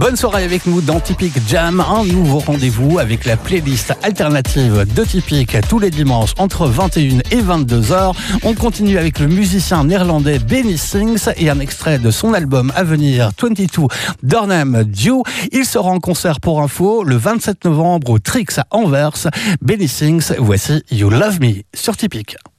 Bonne soirée avec nous dans Typique Jam, un nouveau rendez-vous avec la playlist alternative de Typique tous les dimanches entre 21 et 22h. On continue avec le musicien néerlandais Benny Sings et un extrait de son album à venir 22 Dornham Dew. Il sera en concert pour info le 27 novembre au Trix à Anvers. Benny Sings, voici You Love Me sur Typique.